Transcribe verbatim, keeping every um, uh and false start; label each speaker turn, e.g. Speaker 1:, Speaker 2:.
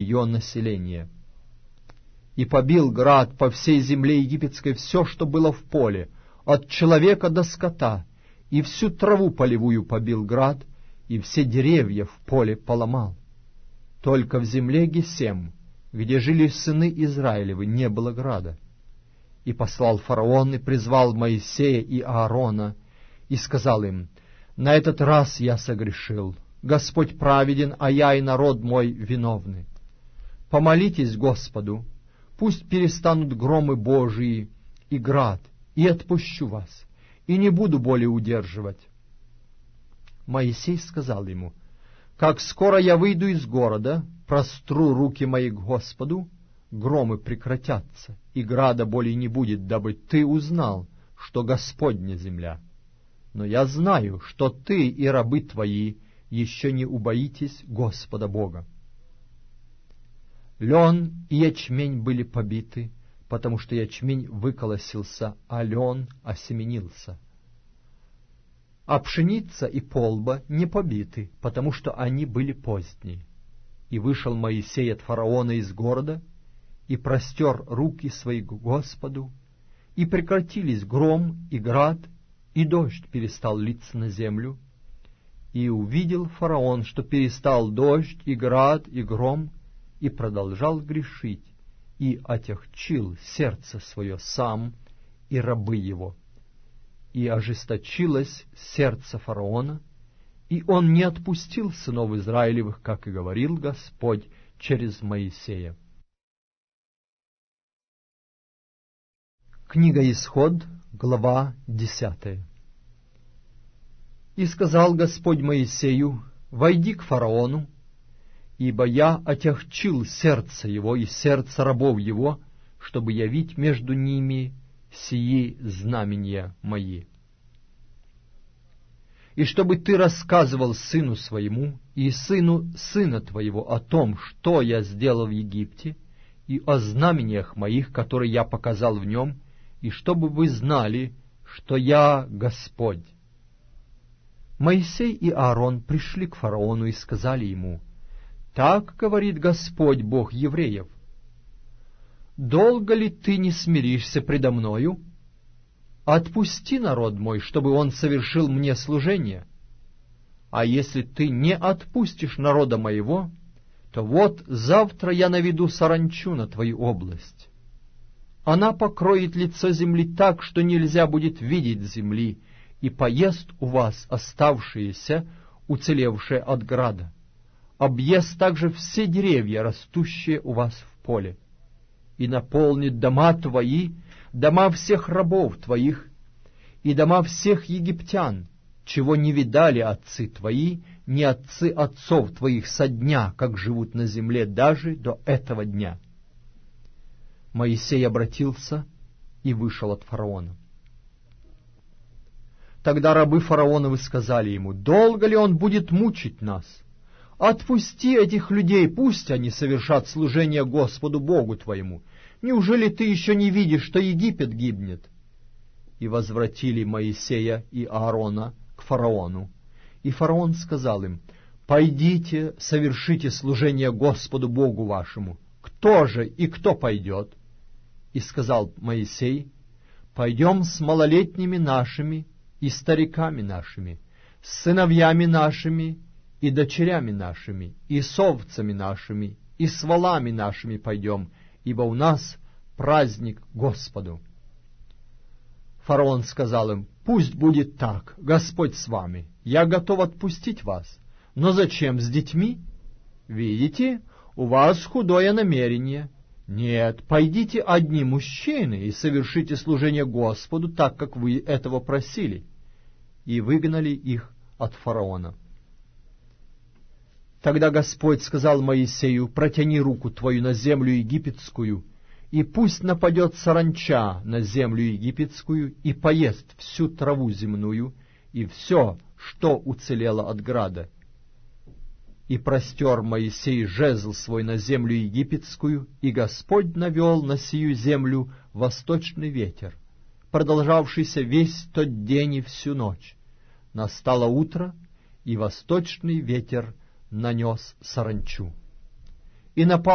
Speaker 1: ее население. И побил град по всей земле египетской все, что было в поле, от человека до скота, и всю траву полевую побил град, и все деревья в поле поломал. Только в земле Гесем, где жили сыны Израилевы, не было града. И послал фараон, и призвал Моисея и Аарона, и сказал им: «На этот раз я согрешил, Господь праведен, а я и народ мой виновны. Помолитесь Господу, пусть перестанут громы Божии и град, и отпущу вас, и не буду более удерживать». Моисей сказал ему: «Как скоро я выйду из города, простру руки мои к Господу, громы прекратятся, и града более не будет, дабы ты узнал, что Господня земля. Но я знаю, что ты и рабы твои еще не убоитесь Господа Бога». Лен и ячмень были побиты, потому что ячмень выколосился, а лен осеменился. А пшеница и полба не побиты, потому что они были поздние. И вышел Моисей от фараона из города, и простер руки свои к Господу, и прекратились гром и град, и дождь перестал литься на землю. И увидел фараон, что перестал дождь и град и гром, и продолжал грешить, и отягчил сердце свое сам и рабы его. И ожесточилось сердце фараона, и он не отпустил сынов Израилевых, как и говорил Господь через Моисея. Книга Исход, глава десятая. «И сказал Господь Моисею: войди к фараону, ибо я отягчил сердце его и сердце рабов его, чтобы явить между ними сии знамения мои. И чтобы ты рассказывал сыну своему и сыну сына твоего о том, что я сделал в Египте, и о знамениях моих, которые я показал в нем, и чтобы вы знали, что я Господь». Моисей и Аарон пришли к фараону и сказали ему: «Так говорит Господь, Бог евреев: долго ли ты не смиришься предо мною? Отпусти народ мой, чтобы он совершил мне служение. А если ты не отпустишь народа моего, то вот завтра я наведу саранчу на твою область. Она покроет лицо земли так, что нельзя будет видеть земли, и поест у вас оставшиеся, уцелевшие от града. Объест также все деревья, растущие у вас в поле, и наполнит дома твои, дома всех рабов твоих, и дома всех египтян, чего не видали отцы твои, ни отцы отцов твоих со дня, как живут на земле, даже до этого дня». Моисей обратился и вышел от фараона. Тогда рабы фараоновы сказали ему: «Долго ли он будет мучить нас? Отпусти этих людей, пусть они совершат служение Господу Богу твоему. Неужели ты еще не видишь, что Египет гибнет?» И возвратили Моисея и Аарона к фараону. И фараон сказал им: «Пойдите, совершите служение Господу Богу вашему. Кто же и кто пойдет?» И сказал Моисей: «Пойдем с малолетними нашими и стариками нашими, с сыновьями нашими и дочерями нашими, и с овцами нашими, и с волами нашими пойдем, ибо у нас праздник Господу». Фараон сказал им: «Пусть будет так, Господь с вами, я готов отпустить вас, но зачем с детьми? Видите, у вас худое намерение. Нет, пойдите одни мужчины и совершите служение Господу, так как вы этого просили». И выгнали их от фараона. Тогда Господь сказал Моисею: «Протяни руку твою на землю египетскую, и пусть нападет саранча на землю египетскую и поест всю траву земную и все, что уцелело от града». И простер Моисей жезл свой на землю египетскую, и Господь навел на сию землю восточный ветер, продолжавшийся весь тот день и всю ночь. Настало утро, и восточный ветер нанес саранчу. И напал